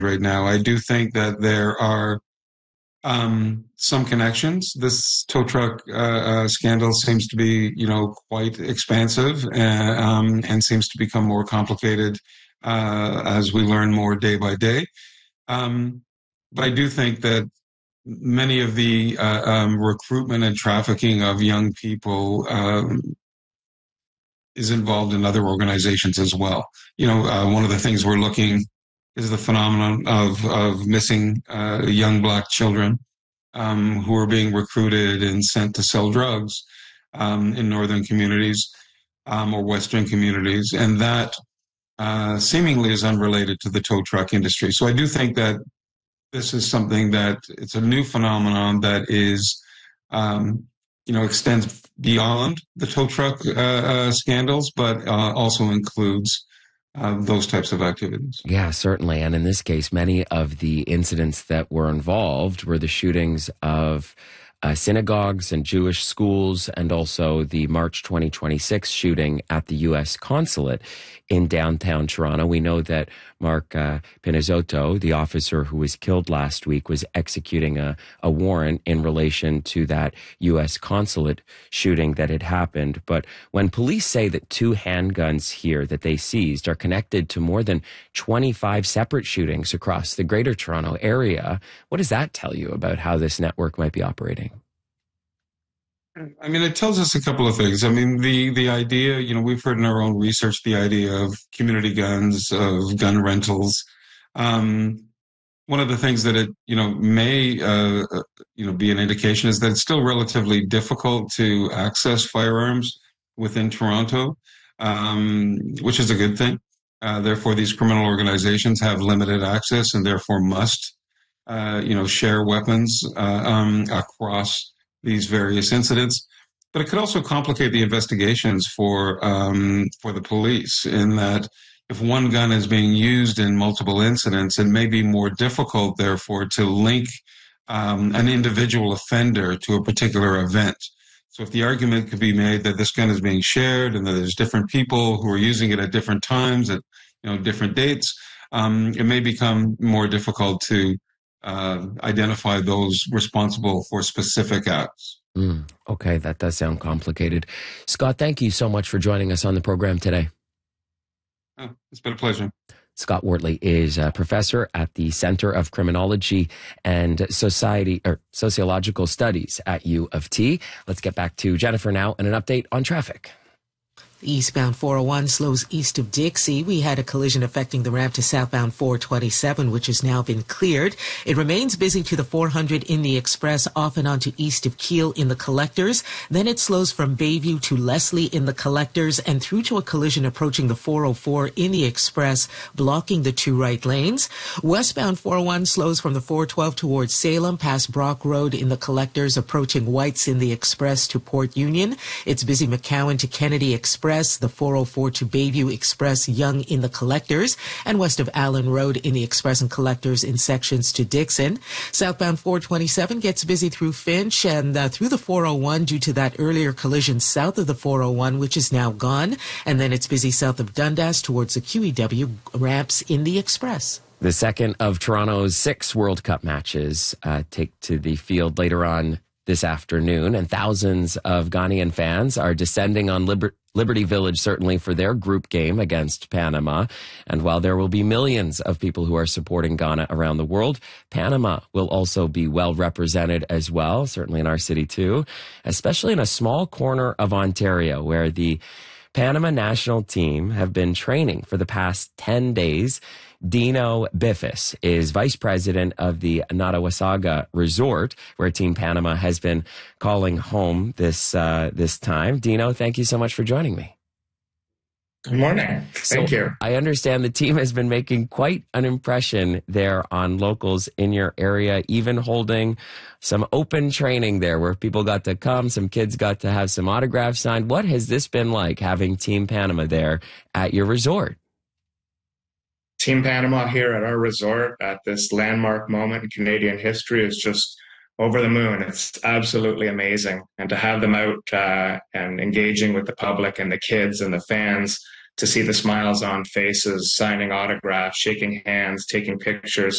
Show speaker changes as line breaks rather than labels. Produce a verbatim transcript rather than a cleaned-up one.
right now. I do think that there are um, some connections. This tow truck uh, uh, scandal seems to be, you know, quite expansive uh, um, and seems to become more complicated uh, as we learn more day by day. Um, but I do think that many of the uh, um, recruitment and trafficking of young people um, is involved in other organizations as well. You know, uh, one of the things we're looking is the phenomenon of of missing uh, young Black children um, who are being recruited and sent to sell drugs um, in northern communities um, or western communities, and that uh, seemingly is unrelated to the tow truck industry. So I do think that this is something that it's a new phenomenon that is, um, you know, extends beyond the tow truck uh, uh, scandals, but uh, also includes uh, those types of activities.
Yeah, certainly. And in this case, many of the incidents that were involved were the shootings of uh, synagogues and Jewish schools, and also the March twenty twenty-six shooting at the U S consulate in downtown Toronto. We know that Mark uh, Pinizzotto, the officer who was killed last week, was executing a, a warrant in relation to that U S consulate shooting that had happened. But when police say that two handguns here that they seized are connected to more than twenty-five separate shootings across the Greater Toronto area, what does that tell you about how this network might be operating?
I mean, it tells us a couple of things. I mean, the the idea, you know, we've heard in our own research the idea of community guns, of gun rentals. Um, one of the things that it, you know, may, uh, you know, be an indication is that it's still relatively difficult to access firearms within Toronto, um, which is a good thing. Uh, therefore, these criminal organizations have limited access and therefore must, uh, you know, share weapons uh, um, across these various incidents. But it could also complicate the investigations for um, for the police, in that if one gun is being used in multiple incidents, it may be more difficult, therefore, to link um, an individual offender to a particular event. So if the argument could be made that this gun is being shared and that there's different people who are using it at different times, at you know different dates, um, it may become more difficult to uh, identify those responsible for specific acts.
Mm, okay, that does sound complicated. Scott, thank you so much for joining us on the program today.
Oh, it's been a pleasure.
Scott Wortley is a professor at the Center of Criminology and Society or Sociological Studies at U of T. Let's get back to Jennifer now and an update on traffic.
The eastbound four oh one slows east of Dixie. We had a collision affecting the ramp to southbound four twenty-seven, which has now been cleared. It remains busy to the four hundred in the express, off and onto east of Keele in the collectors. Then it slows from Bayview to Leslie in the collectors and through to a collision approaching the four oh four in the express, blocking the two right lanes. Westbound four oh one slows from the four twelve towards Salem, past Brock Road in the collectors, approaching Whites in the express to Port Union. It's busy McCowan to Kennedy Express, the four oh four to Bayview Express, Young in the collectors, and west of Allen Road in the express and collectors in sections to Dixon. Southbound four twenty-seven gets busy through Finch and uh, through the four oh one due to that earlier collision south of the four oh one, which is now gone. And then it's busy south of Dundas towards the Q E W ramps in the express.
The second of Toronto's six World Cup matches uh, take to the field later on this afternoon, and thousands of Ghanaian fans are descending on Liber- Liberty Village, certainly for their group game against Panama. And while there will be millions of people who are supporting Ghana around the world, Panama will also be well represented as well, certainly in our city too, especially in a small corner of Ontario where the Panama national team have been training for the past ten days. Dino Biffis is vice president of the Nottawasaga Resort, where Team Panama has been calling home this uh, this time. Dino, thank you so much for joining me.
Good morning. Thank
so
you.
I understand the team has been making quite an impression there on locals in your area, even holding some open training there where people got to come, some kids got to have some autographs signed. What has this been like, having Team Panama there at your resort?
Team Panama here at our resort at this landmark moment in Canadian history is just over the moon. It's absolutely amazing. And to have them out uh, and engaging with the public and the kids and the fans, to see the smiles on faces, signing autographs, shaking hands, taking pictures,